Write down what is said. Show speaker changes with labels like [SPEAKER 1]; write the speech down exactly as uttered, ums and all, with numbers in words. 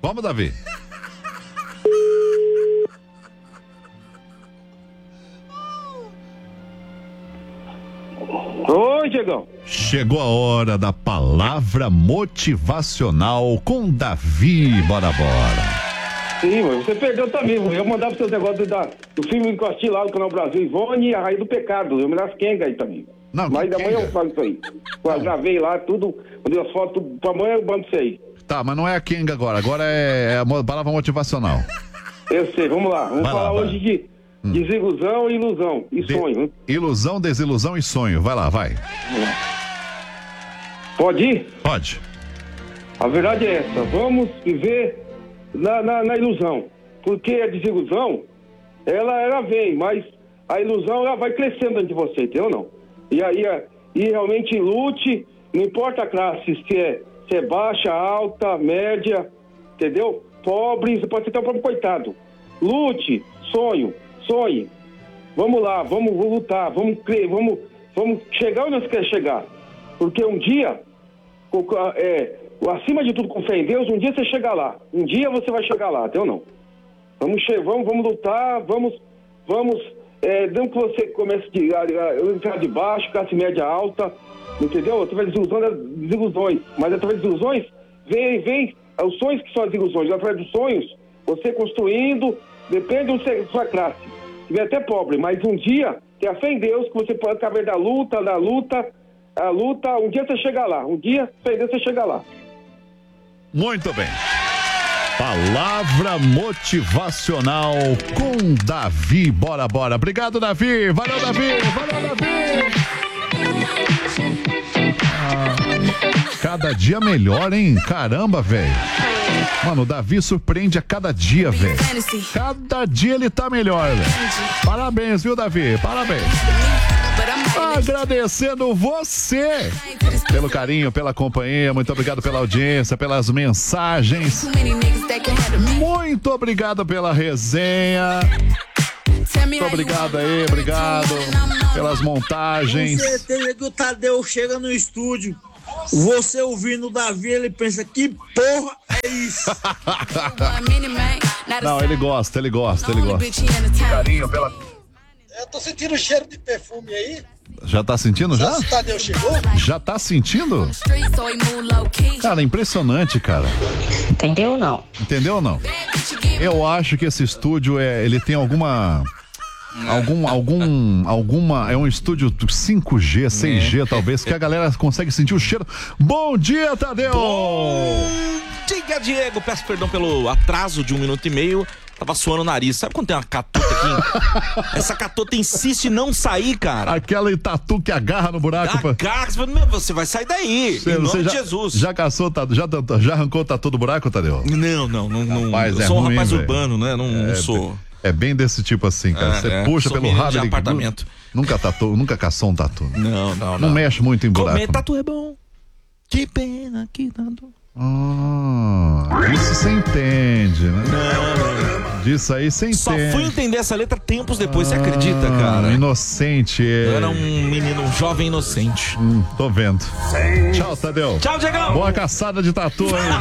[SPEAKER 1] Vamos, Davi.
[SPEAKER 2] Oi, Diegão.
[SPEAKER 1] Chegou a hora da palavra motivacional com Davi. Bora, bora.
[SPEAKER 2] Sim, mas você perdeu também. Eu mandava seus negócios da, do filme que eu assisti lá no Canal Brasil, Ivone e a Rainha do Pecado. Eu me das Kenga aí também.
[SPEAKER 1] Não,
[SPEAKER 2] mas
[SPEAKER 1] que
[SPEAKER 2] amanhã
[SPEAKER 1] Kenga?
[SPEAKER 2] eu falo isso aí. Eu gravei lá, tudo, mandei as fotos, tudo, pra amanhã eu mando isso aí.
[SPEAKER 1] Tá, mas não é a Kenga agora. Agora é, é a mo- palavra motivacional.
[SPEAKER 2] Eu sei, vamos lá. Vamos
[SPEAKER 1] Vai
[SPEAKER 2] falar
[SPEAKER 1] lá, vai.
[SPEAKER 2] hoje de hum. desilusão e ilusão. E
[SPEAKER 1] De-
[SPEAKER 2] sonho. Hein?
[SPEAKER 1] Ilusão, desilusão e sonho. Vai lá, vai.
[SPEAKER 2] Pode ir?
[SPEAKER 1] Pode.
[SPEAKER 2] A verdade é essa. Vamos viver na, na, na ilusão. Porque a desilusão, ela, ela vem, mas a ilusão ela vai crescendo dentro de você, entendeu ou não? E aí, e realmente lute, não importa a classe, se é, se é baixa, alta, média, entendeu? Pobre, você pode ser até um pobre coitado. Lute, sonho, sonhe. Vamos lá, vamos, vamos lutar, vamos crer, vamos, vamos chegar onde você quer chegar. Porque um dia, é, acima de tudo com fé em Deus, um dia você chega lá. Um dia você vai chegar lá, entendeu ou não? Vamos, vamos, vamos lutar, vamos, vamos, é, não que você comece de, a, a, entrar de baixo, classe média alta, entendeu? Através de desilusões, desilusões, mas através de desilusões, vem, vem os sonhos que são as ilusões, através dos sonhos, você construindo, depende da sua classe, se vem até pobre, mas um dia, tem a fé em Deus, que você pode, através da luta, da luta, a luta, um dia você chega lá, um dia, fé em Deus, você chega lá.
[SPEAKER 1] Muito bem. Palavra motivacional com Davi. Bora, bora. Obrigado, Davi. Valeu, Davi. Valeu, Davi. Ah, cada dia melhor, hein? Caramba, velho. Mano, o Davi surpreende a cada dia, velho. Cada dia ele tá melhor, velho. Parabéns, viu, Davi? Parabéns. Agradecendo você pelo carinho, pela companhia, muito obrigado pela audiência, pelas mensagens, muito obrigado pela resenha, muito obrigado aí, obrigado pelas montagens.
[SPEAKER 3] Com certeza que o Tadeu chega no estúdio, você ouvindo o Davi, ele pensa, que porra é isso?
[SPEAKER 1] Não, ele gosta, ele gosta, ele gosta. Carinho pela...
[SPEAKER 4] Eu tô sentindo o cheiro de perfume aí.
[SPEAKER 1] Já tá sentindo já?
[SPEAKER 4] O Tadeu chegou?
[SPEAKER 1] Já tá sentindo? Cara, impressionante, cara.
[SPEAKER 5] Entendeu ou não?
[SPEAKER 1] Entendeu ou não? Eu acho que esse estúdio é, ele tem alguma algum algum alguma é um estúdio cinco G, seis G talvez, que a galera consegue sentir o cheiro. Bom dia, Tadeu.
[SPEAKER 6] Bom dia, Diego. Peço perdão pelo atraso de um minuto e meio. Tava suando o nariz. Sabe quando tem uma catota aqui? Essa catota insiste em não sair, cara.
[SPEAKER 1] Aquela tatu que agarra no buraco.
[SPEAKER 6] Agarra, você fala, meu, você vai sair daí.
[SPEAKER 1] Você,
[SPEAKER 6] em nome
[SPEAKER 1] você já,
[SPEAKER 6] de Jesus.
[SPEAKER 1] Já caçou, já, já arrancou o tatu do buraco, Tadeu?
[SPEAKER 6] Não, não, não. não
[SPEAKER 1] Rapaz,
[SPEAKER 6] eu
[SPEAKER 1] é
[SPEAKER 6] sou um
[SPEAKER 1] ruim,
[SPEAKER 6] rapaz
[SPEAKER 1] véio.
[SPEAKER 6] urbano, né? Não,
[SPEAKER 1] é,
[SPEAKER 6] não sou.
[SPEAKER 1] É bem desse tipo assim, cara. Você
[SPEAKER 6] é,
[SPEAKER 1] puxa
[SPEAKER 6] sou
[SPEAKER 1] pelo
[SPEAKER 6] menino
[SPEAKER 1] rabo
[SPEAKER 6] de
[SPEAKER 1] ele
[SPEAKER 6] apartamento.
[SPEAKER 1] Nunca tatu, nunca caçou um tatu.
[SPEAKER 6] Não, não, não.
[SPEAKER 1] Não mexe muito em buraco.
[SPEAKER 6] Comer tatu é bom. Que pena que tatu.
[SPEAKER 1] Ah, isso você entende, né?
[SPEAKER 6] Não, não.
[SPEAKER 1] Disso aí você entende.
[SPEAKER 6] Só fui entender essa letra tempos depois, você acredita, cara?
[SPEAKER 1] Inocente.
[SPEAKER 6] Eu era um menino, um jovem inocente.
[SPEAKER 1] Hum, tô vendo. Tchau, Tadeu.
[SPEAKER 6] Tchau, Diegão.
[SPEAKER 1] Boa caçada de tatu, hein?